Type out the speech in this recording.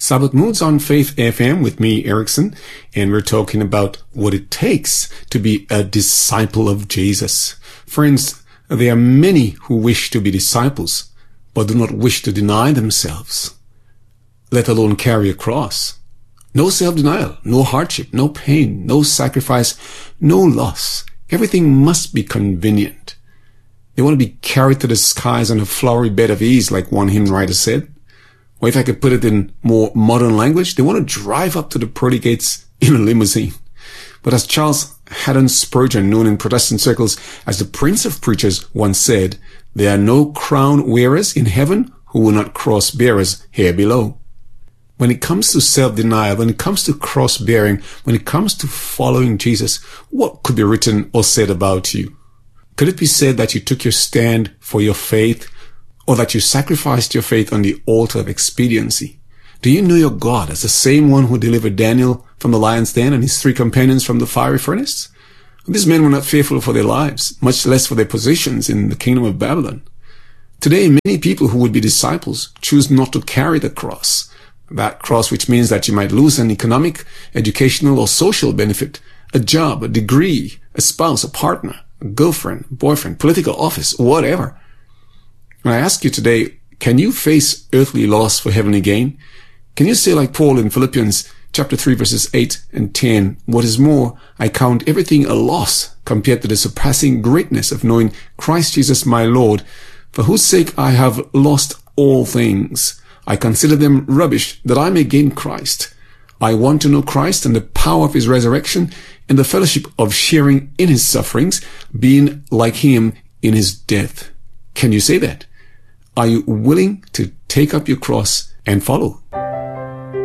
Sabbath Moods on Faith FM with me, Erickson, and we're talking about what it takes to be a disciple of Jesus. Friends, there are many who wish to be disciples, but do not wish to deny themselves, let alone carry a cross. No self-denial, no hardship, no pain, no sacrifice, no loss. Everything must be convenient. They want to be carried to the skies on a flowery bed of ease, like one hymn writer said. Or if I could put it in more modern language, they want to drive up to the pearly gates in a limousine. But as Charles Haddon Spurgeon, known in Protestant circles as the Prince of Preachers, once said, there are no crown wearers in heaven who will not cross bearers here below. When it comes to self-denial, when it comes to cross-bearing, when it comes to following Jesus, what could be written or said about you? Could it be said that you took your stand for your faith, or that you sacrificed your faith on the altar of expediency? Do you know your God as the same one who delivered Daniel from the lion's den and his 3 companions from the fiery furnace? These men were not fearful for their lives, much less for their positions in the kingdom of Babylon. Today, many people who would be disciples choose not to carry the cross. That cross which means that you might lose an economic, educational, or social benefit, a job, a degree, a spouse, a partner, a girlfriend, boyfriend, political office, whatever. When I ask you today, can you face earthly loss for heavenly gain? Can you say like Paul in Philippians chapter 3 verses 8 and 10, what is more, I count everything a loss compared to the surpassing greatness of knowing Christ Jesus my Lord, for whose sake I have lost all things. I consider them rubbish that I may gain Christ. I want to know Christ and the power of his resurrection and the fellowship of sharing in his sufferings, being like him in his death. Can you say that? Are you willing to take up your cross and follow